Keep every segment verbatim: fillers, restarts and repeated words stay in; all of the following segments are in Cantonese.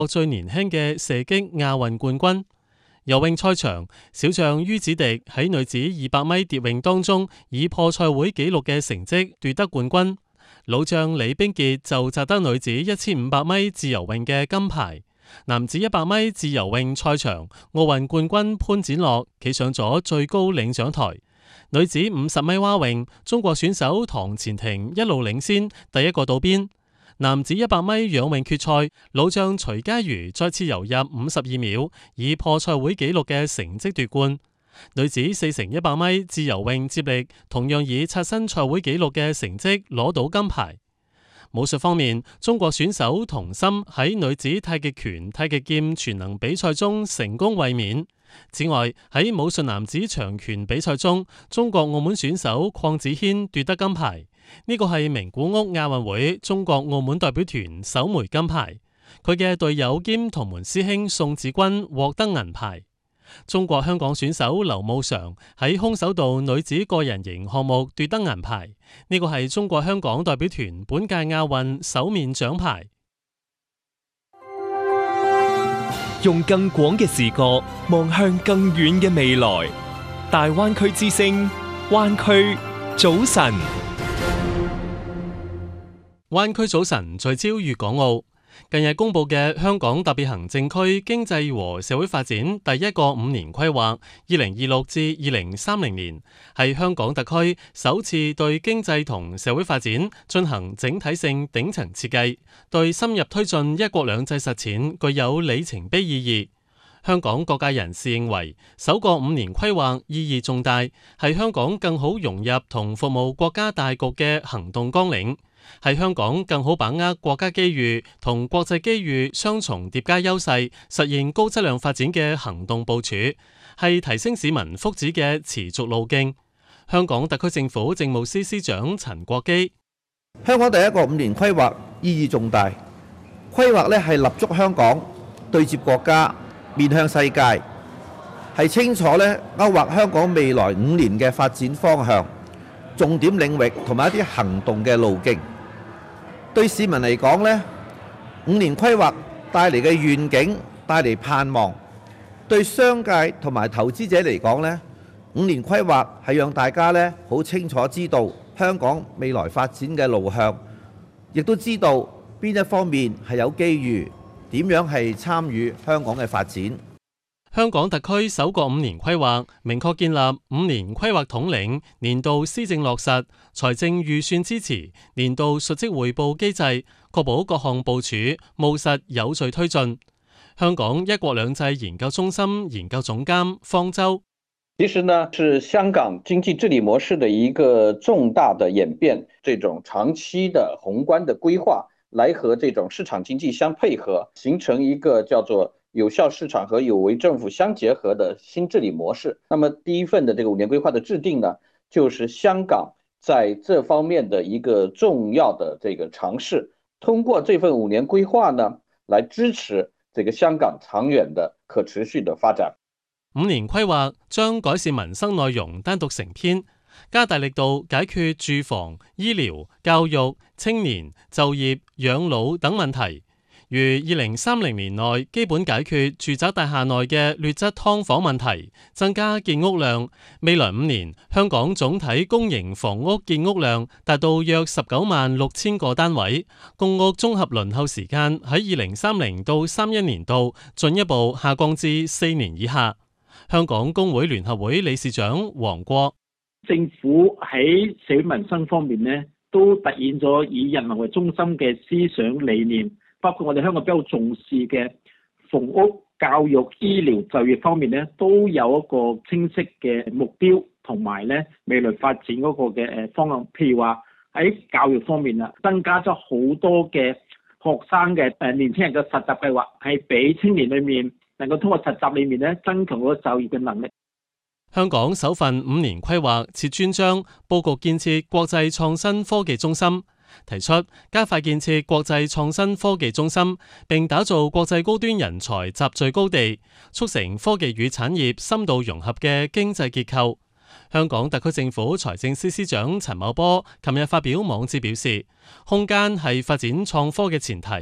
國最年輕嘅射擊亞運冠軍。游泳賽場，小將于子迪喺女子二百米蝶泳當中以破賽會紀錄嘅成績奪得冠軍。老將李冰潔就摘得女子一千五百米自由泳嘅金牌。男子一百米自由泳賽場，奧運冠軍潘展樂企上咗最高領獎台。女子五十米蛙泳，中國選手唐錢婷一路領先，第一個到邊。男子一百米仰泳決賽，老將徐嘉餘再次游入五十二秒，以破賽會紀錄嘅成績奪冠。女子四乘一百米自由泳接力，同樣以刷新賽會紀錄嘅成績攞到金牌。武術方面，中國選手童心喺女子太極拳、太極劍全能比賽中成功衛冕。此外，喺武術男子長拳比賽中，中國澳門選手鄺子軒奪得金牌。呢個係名古屋亞運會中國澳門代表團首枚金牌。佢嘅隊友兼同門師兄宋子君獲得銀牌。中國香港選手劉慕裳喺空手道女子個人型項目奪得銀牌。呢個係中國香港代表團本屆亞運首面獎牌。 用更廣嘅視覺望向更遠嘅未來。大灣區之聲，灣區早晨。 灣區早晨聚焦粵港澳。近日公布嘅香港特別行政區經濟和社會發展第一個五年規劃二零二六至二零三零年，係香港特區首次對經濟同社會發展進行整體性頂層設計，對深入推進一國兩制實踐具有里程碑意義。香港各界人士認為，首個五年規劃意義重大，係香港更好融入同服務國家大局嘅行動綱領，係香港更好把握國家機遇同國際機遇雙重疊加優勢，實現高質量發展嘅行動部署，係提升市民福祉嘅持續路徑。香港特區政府政務司司長陳國基： 香港第一個五年規劃意義重大，規劃呢係立足香港，對接國家，面向世界，係清楚呢勾畫香港未來五年嘅發展方向、重點領域同埋一啲行動嘅路徑。對市民嚟講呢，五年規劃帶嚟嘅願景，帶嚟盼望；對商界同埋投資者嚟講呢，五年規劃係讓大家呢好清楚知道香港未來發展嘅路向，亦都知道邊一方面係有機遇，點樣係參與香港嘅發展。 香港特區首個五年規劃明確建立五年規劃統領、年度施政落實、財政預算支持、年度述職匯報機制，確保各項部署務實有序推進。香港一國兩制研究中心研究總監方舟： 其實呢，是香港經濟治理模式的一個重大的演變，這種長期的宏觀的規劃，來和這種市場經濟相配合，形成一個叫做有效市場和有為政府相結合的新治理模式。那麼第一份的這個五年規劃的制定呢，就是香港在這方面的一個重要的這個嘗試。通過這份五年規劃呢，來支持這個香港長遠的可持續的發展。 五年規劃將改善民生內容單獨成篇，加大力度解決住房、醫療、教育、青年、就業、養老等問題。如二零三零年內基本解決住宅大廈內嘅劣質劏房問題，增加建屋量。未來五年，香港總體公營房屋建屋量達到約十九萬六千個單位，公屋綜合輪候時間喺二零三零到三一年度進一步下降至四年以下。香港工會聯合會理事長黃國： 政府喺社會民生方面呢，都凸顯咗以人民為中心嘅思想理念。包括我哋香港比較重視嘅房屋、教育、醫療、就業方面咧，都有一個清晰嘅目標，同埋咧未來發展嗰個嘅誒方向。譬如話喺教育方面啦，增加咗好多嘅學生嘅誒年輕人嘅實習計劃，係俾青年裏面能夠通過實習裏面咧增強嗰個就業嘅能力。 香港首份五年規劃設專章，佈局建設國際創新科技中心。提出加快建設國際創新科技中心，並打造國際高端人才集聚高地，促成科技與產業深度融合嘅經濟結構。香港特區政府財政司司長陳茂波琴日發表網誌表示，空間係發展創科嘅前提，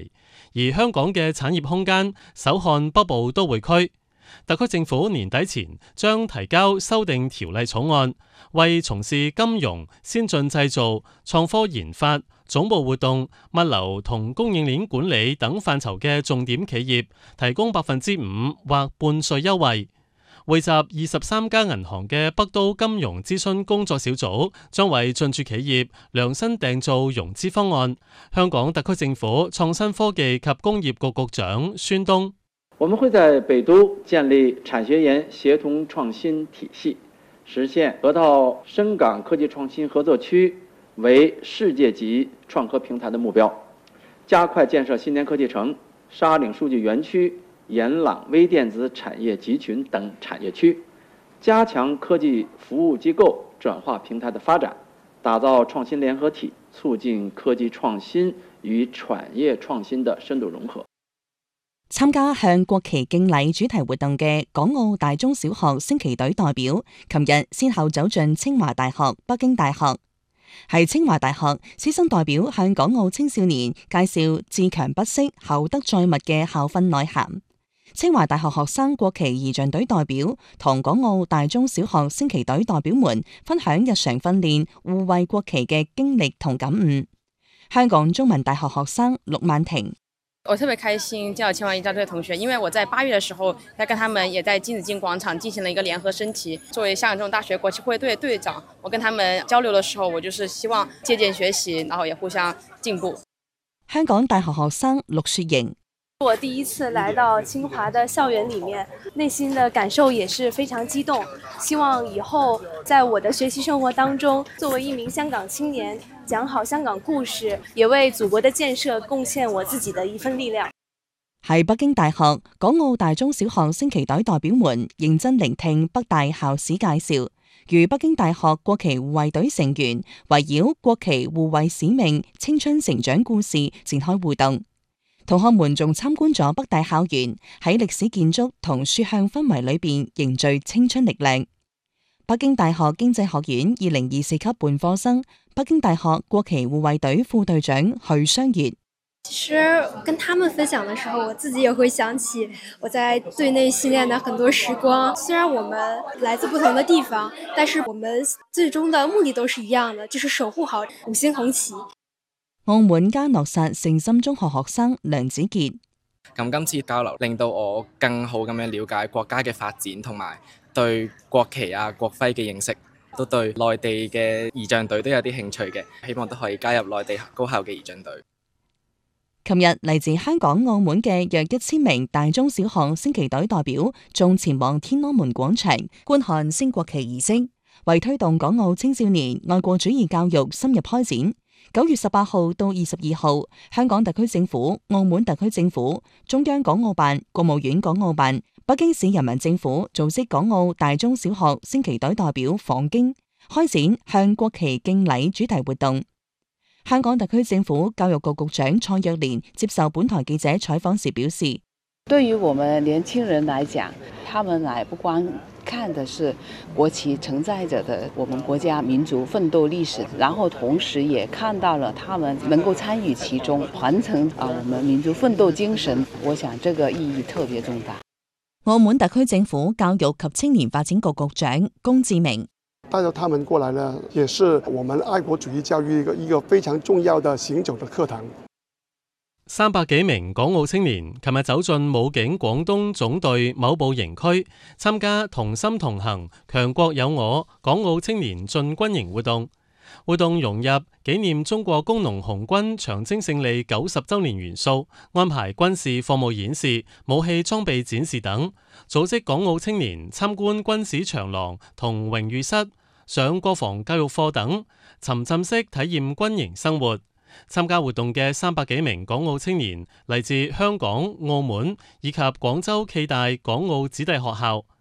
而香港嘅產業空間首看北部都會區。特區政府年底前將提交修訂條例草案，為從事金融、先進製造、創科研發、總部活動、物流同供應鏈管理等範疇嘅重點企業提供百分之五或半稅優惠。匯集二十三家銀行嘅北都金融諮詢工作小組將為進駐企業量身訂造融資方案。香港特區政府創新科技及工業局局長孫東： 我們會在北都建立產學研協同創新體系，實現河套深港科技創新合作區為世界級創科平台的目標，加快建設新田科技城、沙嶺數據園區、元朗微電子產業集群等產業區，加強科技服務機構轉化平台的發展，打造創新聯合體，促進科技創新與產業創新的深度融合。 參加向國旗敬禮主題活動嘅港澳大中小學升旗隊代表，琴日先後走進清華大學、北京大學。係清華大學師生代表向港澳青少年介紹自強不息、厚德載物嘅校訓內涵。清華大學學生國旗儀仗隊代表同港澳大中小學升旗隊代表們分享日常訓練護衛國旗嘅經歷同感悟。香港中文大學學生陸曼婷： 我特別開心見到清華儀仗隊的同學，因為我在八月的時候，在跟他們也在金紫荊廣場進行了一個聯合升旗。作為香港中文大學國旗護衛隊的隊長，我跟他們交流的時候，我就是希望借鑑學習，然後也互相進步。 香港大學學生陸雪瑩： 我第一次來到清華的校園裡面，內心的感受也是非常激動。希望以後在我的學習生活當中，作為一名香港青年，講好香港故事，也為祖國的建設貢獻我自己的一份力量。 喺北京大學，港澳大中小學升旗隊代表們認真聆聽北大校史介紹，與北京大學國旗護衛隊成員圍繞國旗護衛使命、青春成長故事展開互動。同學們仲參觀咗北大校園，喺歷史建築同書香氛圍裏邊凝聚青春力量。北京大學經濟學院二零二四級本科生、北京大學國旗護衛隊副隊長許雙月： 其實跟他們分享的時候，我自己也會想起我在隊內訓練的很多時光。雖然我們來自不同的地方，但是我們最終的目的都是一樣的，就是守護好五星紅旗。 澳門嘉諾撒聖心中學學生梁子傑： 咁今次交流令到我更好咁樣了解國家嘅發展，同埋對國旗啊、國徽嘅認識，都對內地嘅儀仗隊都有啲興趣嘅，希望都可以加入內地高校嘅儀仗隊。 琴日嚟自香港、澳門嘅約一千名大中小學升旗隊代表，仲前往天安門廣場觀看升國旗儀式，為推動港澳青少年愛國主義教育深入開展。九月十八號到二十二號，香港特區政府、澳門特區政府、中央港澳辦、國務院港澳辦、北京市人民政府組織港澳大中小學升旗隊代表訪京，開展向國旗敬禮主題活動。香港特區政府教育局局長蔡若蓮接受本台記者採訪時表示： 對於我們年輕人來講，他們來不光看的是國旗承載着的我們國家民族奮鬥歷史，然後同時也看到了他們能夠參與其中，傳承啊我們民族奮鬥精神。我想這個意義特別重大。 澳門特區政府教育及青年發展局局長龔志明： 帶着他們過來呢，也是我們愛國主義教育一個一個非常重要的行走的課堂。 三百幾名港澳青年琴日走進武警廣東總隊某部營區，參加同心同行、強國有我港澳青年進軍營活動。活動融入紀念中國工農紅軍長征勝利九十週年元素，安排軍事課務演示、武器裝備展示等，組織港澳青年參觀軍史長廊同榮譽室、上國防教育課等，沉浸式體驗軍營生活。參加活動嘅三百幾名港澳青年嚟自香港、澳門以及廣州暨大港澳子弟學校。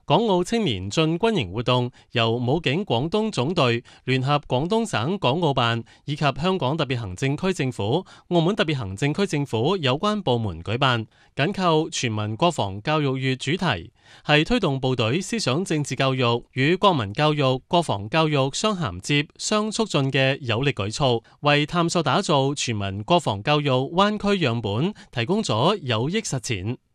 港澳青年進軍營活動由武警廣東總隊聯合廣東省港澳辦以及香港特別行政區政府、澳門特別行政區政府有關部門舉辦，緊扣全民國防教育月主題，係推動部隊思想政治教育與國民教育、國防教育相銜接、相促進嘅有力舉措，為探索打造全民國防教育灣區樣本提供咗有益實踐。